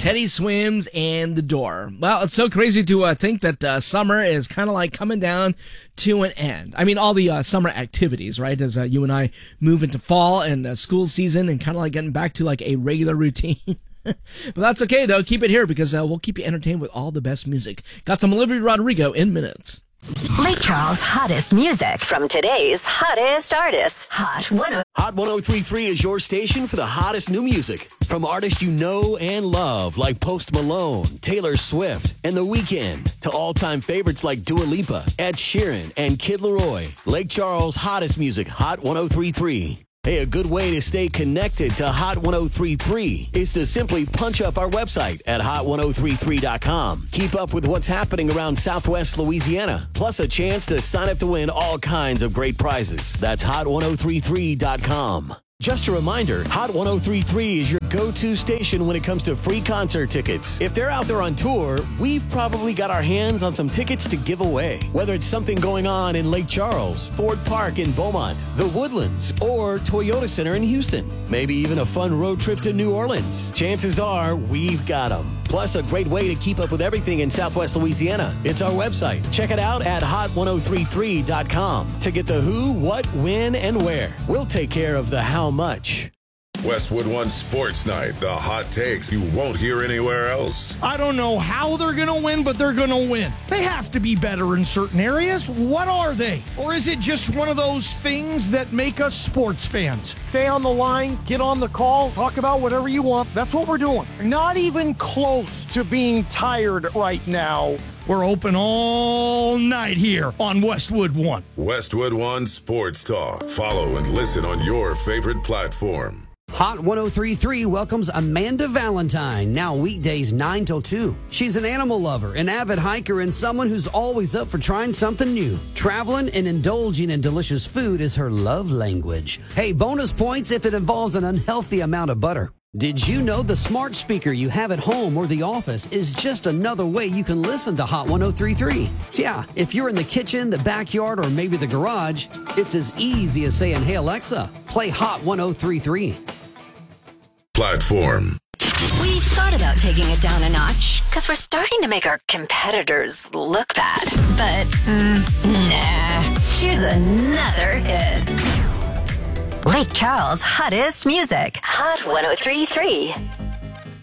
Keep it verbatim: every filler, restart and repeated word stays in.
Teddy Swims and The Door. Well, it's so crazy to uh, think that uh, summer is kind of like coming down to an end. I mean, all the uh, summer activities, right? As uh, you and I move into fall and uh, school season and kind of like getting back to like a regular routine. But that's okay, though. Keep it here because uh, we'll keep you entertained with all the best music. Got some Olivia Rodrigo in minutes. Lake Charles' hottest music from today's hottest artists. Hot one. Hot one oh three point three is your station for the hottest new music. From artists you know and love like Post Malone, Taylor Swift, and The Weeknd, to all-time favorites like Dua Lipa, Ed Sheeran, and Kid Laroi. Lake Charles' hottest music, Hot one oh three point three. Hey, a good way to stay connected to Hot one oh three point three is to simply punch up our website at hot one oh three three dot com. Keep up with what's happening around Southwest Louisiana, plus a chance to sign up to win all kinds of great prizes. That's hot one oh three three dot com. Just a reminder, Hot one oh three point three is your go-to station when it comes to free concert tickets. If they're out there on tour, we've probably got our hands on some tickets to give away. Whether it's something going on in Lake Charles, Ford Park in Beaumont, the Woodlands, or Toyota Center in Houston. Maybe even a fun road trip to New Orleans. Chances are, we've got them. Plus, a great way to keep up with everything in Southwest Louisiana. It's our website. Check it out at hot one oh three three dot com to get the who, what, when, and where. We'll take care of the how much. Westwood One Sports Night, the hot takes you won't hear anywhere else. I don't know how they're going to win, but they're going to win. They have to be better in certain areas. What are they? Or is it just one of those things that make us sports fans? Stay on the line, get on the call, talk about whatever you want. That's what we're doing. Not even close to being tired right now. We're open all night here on Westwood One. Westwood One Sports Talk. Follow and listen on your favorite platform. Hot one oh three point three welcomes Amanda Valentine, now weekdays nine till two. She's an animal lover, an avid hiker, and someone who's always up for trying something new. Traveling and indulging in delicious food is her love language. Hey, bonus points if it involves an unhealthy amount of butter. Did you know the smart speaker you have at home or the office is just another way you can listen to Hot one oh three point three? Yeah, if you're in the kitchen, the backyard, or maybe the garage, it's as easy as saying, "Hey Alexa, play Hot one oh three point three. Platform. We've thought about taking it down a notch because we're starting to make our competitors look bad. But, mm, nah. Here's another hit. Lake Charles' hottest music. Hot one oh three point three.